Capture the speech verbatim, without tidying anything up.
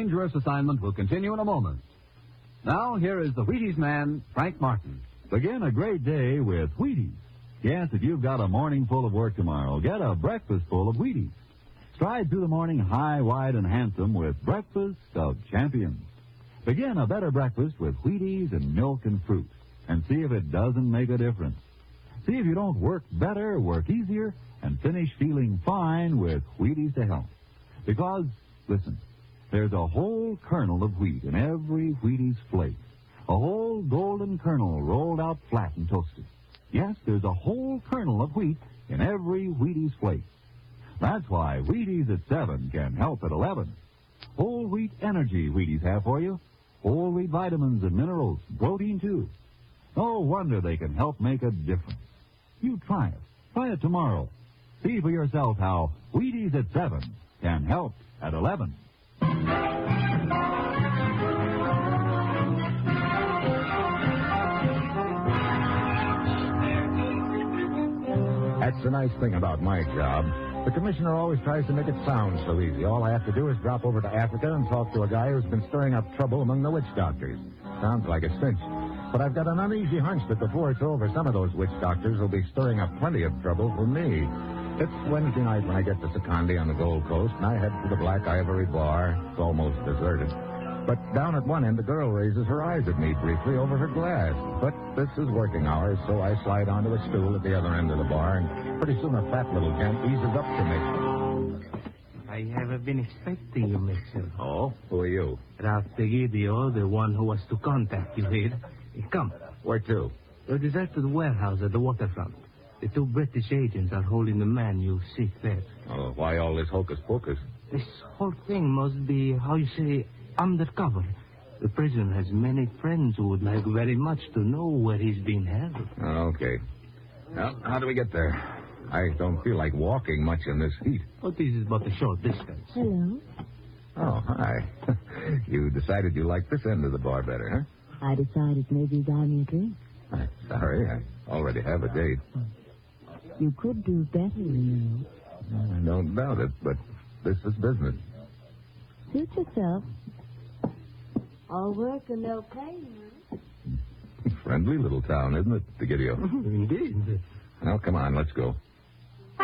dangerous assignment will continue in a moment. Now, here is the Wheaties man, Frank Martin. Begin a great day with Wheaties. Yes, if you've got a morning full of work tomorrow, get a breakfast full of Wheaties. Stride through the morning high, wide, and handsome with breakfast of champions. Begin a better breakfast with Wheaties and milk and fruit, and see if it doesn't make a difference. See if you don't work better, work easier, and finish feeling fine with Wheaties to help. Because, listen, there's a whole kernel of wheat in every Wheaties flake. A whole golden kernel rolled out flat and toasted. Yes, there's a whole kernel of wheat in every Wheaties flake. That's why Wheaties at seven can help at eleven. Whole wheat energy Wheaties have for you. Whole wheat vitamins and minerals, protein too. No wonder they can help make a difference. You try it. Try it tomorrow. See for yourself how Wheaties at seven can help at eleven. That's the nice thing about my job. The commissioner always tries to make it sound so easy. All I have to do is drop over to Africa and talk to a guy who's been stirring up trouble among the witch doctors. Sounds like a cinch. But I've got an uneasy hunch that before it's over, some of those witch doctors will be stirring up plenty of trouble for me. It's Wednesday night when I get to Secandi on the Gold Coast, and I head for the Black Ivory Bar. It's almost deserted. But down at one end, the girl raises her eyes at me briefly over her glass. But this is working hours, so I slide onto a stool at the other end of the bar, and pretty soon a fat little gent eases up to me. I have been expecting you, mister. Oh? Who are you? Ralph Degidio, the one who was to contact you here. Come. Where to? The deserted warehouse at the waterfront. The two British agents are holding the man you seek there. Oh, why all this hocus pocus? This whole thing must be, how you say, undercover. The prisoner has many friends who would like very much to know where he's being held. Okay. Well, how do we get there? I don't feel like walking much in this heat. Oh, this is but a short distance. Hello. Oh, hi. You decided you liked this end of the bar better, huh? I decided maybe buy me a drink. I'm sorry, I already have a date. You could do better, you know. I don't doubt it, but this is business. Suit yourself. All work and no pay, huh? Friendly little town, isn't it, Degidio? Indeed. Well, come on, let's go.